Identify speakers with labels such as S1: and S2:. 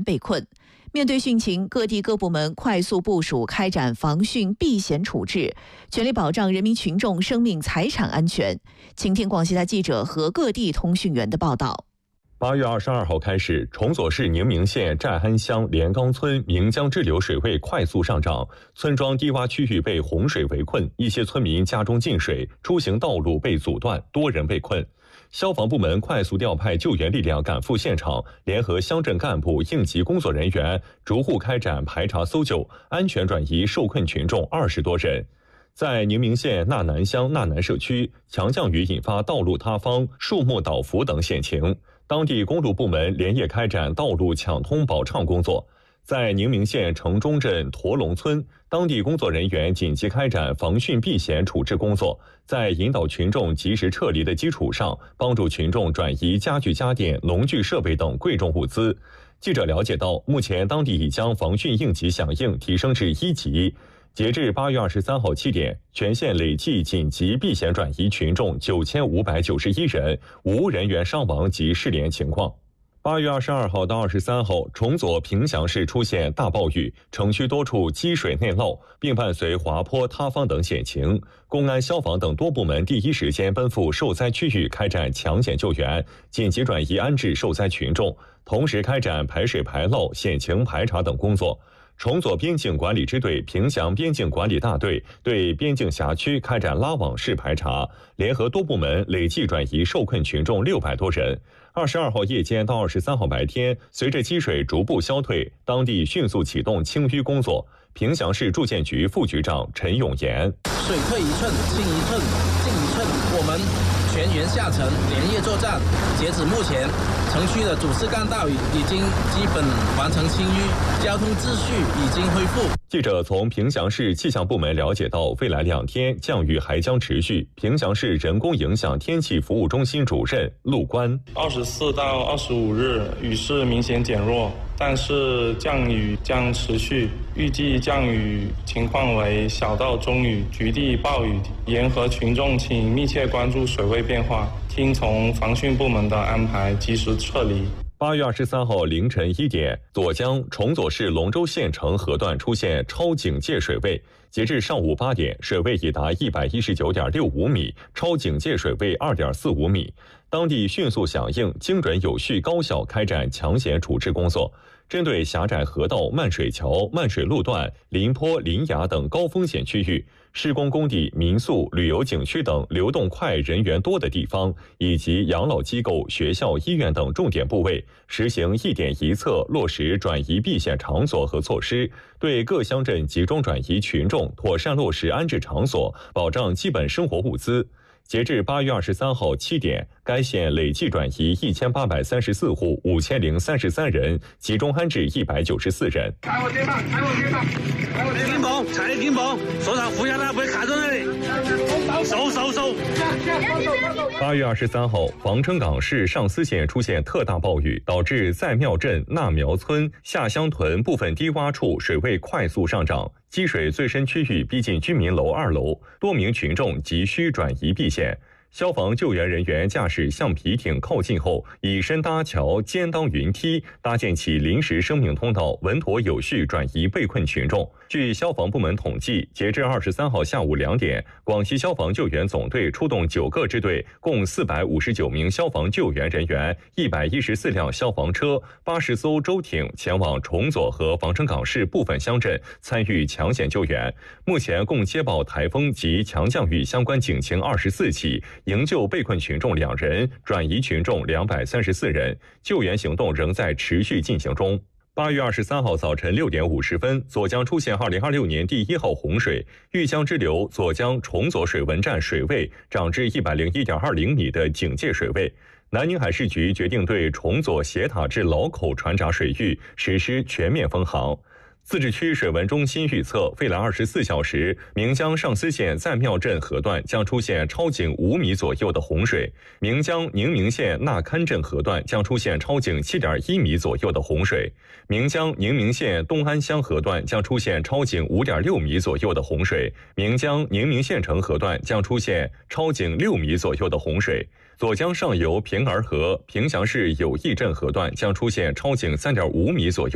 S1: 被困。面对汛情，各地各部门快速部署开展防汛避险处置，全力保障人民群众生命财产安全。请听广西台记者和各地通讯员的报道。
S2: 8月22号开始，崇左市宁明县寨安乡连岗村岷江支流水位快速上涨，村庄低洼区域被洪水围困，一些村民家中进水，出行道路被阻断，多人被困。消防部门快速调派救援力量赶赴现场，联合乡镇干部、应急工作人员，逐户开展排查搜救，安全转移受困群众20多人。在宁明县纳南乡纳南社区，强降雨引发道路塌方、树木倒伏等险情，当地公路部门连夜开展道路抢通保畅工作。在宁明县城中镇驼龙村，当地工作人员紧急开展防汛避险处置工作，在引导群众及时撤离的基础上，帮助群众转移家具家电、农具设备等贵重物资。记者了解到，目前当地已将防汛应急响应提升至1级。截至8月23号7点，全县累计紧急避险转移群众9591人，无人员伤亡及失联情况。8月22号到23号，崇左平祥市出现大暴雨，城区多处积水内涝，并伴随滑坡、塌方等险情。公安、消防等多部门第一时间奔赴受灾区域开展抢险救援，紧急转移安置受灾群众，同时开展排水排涝、险情排查等工作。崇左边境管理支队、平祥边境管理大队对边境辖区开展拉网式排查，联合多部门累计转移受困群众600多人。22号夜间到23号白天，随着积水逐步消退，当地迅速启动清淤工作。平祥市住建局副局长陈永言：
S3: 水退1寸，清1寸，进1寸，我们全员下城连夜作战。截止目前，城区的主次干道已经基本完成清淤，交通秩序已经恢复。
S2: 记者从平祥市气象部门了解到，未来2天降雨还将持续。平祥市人工影响天气服务中心主任陆官
S4: ：24到25日雨势明显减弱，但是降雨将持续，预计降雨情况为小到中雨，局地暴雨。沿河群众请密切关注水位变化，听从防汛部门的安排，及时撤离。
S2: 8月23号凌晨1点，左江崇左市龙州县城河段出现超警戒水位，截至上午8点，水位已达119.65米，超警戒水位2.45米。当地迅速响应，精准有序高效开展抢险处置工作。针对狭窄河道、漫水桥、漫水路段、临坡、临崖等高风险区域，施工工地、民宿、旅游景区等流动快、人员多的地方，以及养老机构、学校、医院等重点部位，实行1点1策，落实转移避险场所和措施，对各乡镇集中转移群众妥善落实安置场所，保障基本生活物资。截至8月23号7点，该县累计转移1834户5033人，集中安置194人。
S5: 踩我肩膀，踩我肩膀，踩我肩膀，
S6: 踩你肩膀，手上扶下来，不会卡在那里。手。
S2: 8月23号，防城港市上思县出现特大暴雨，导致在庙镇纳苗村下乡屯部分低洼处水位快速上涨，积水最深区域逼近居民楼2楼，多名群众急需转移避险。消防救援人员驾驶橡皮艇靠近后，以身搭桥、肩当云梯，搭建起临时生命通道，稳妥有序转移被困群众。据消防部门统计，截至23号下午2点，广西消防救援总队出动9个支队，共459名消防救援人员，114辆消防车，80艘舟艇前往崇左和防城港市部分乡镇参与抢险救援。目前共接报台风及强降雨相关警情24起，营救被困群众2人，转移群众234人，救援行动仍在持续进行中。8月23号早晨6点50分，左江出现2026年第1号洪水，豫江支流左江崇左水文站水位涨至101.20米的警戒水位。南宁海事局决定对崇左斜塔至老口船闸水域实施全面封航。自治区水文中心预测，未来24小时，岷江上思县在庙镇河段将出现超警5米左右的洪水；岷江宁明县纳堪镇河段将出现超警7.1米左右的洪水；岷江宁明县东安乡河段将出现超警5.6米左右的洪水；岷江宁明县城河段将出现超警6米左右的洪水。左江上游平儿河、平祥市友谊镇河段将出现超警3.5米左右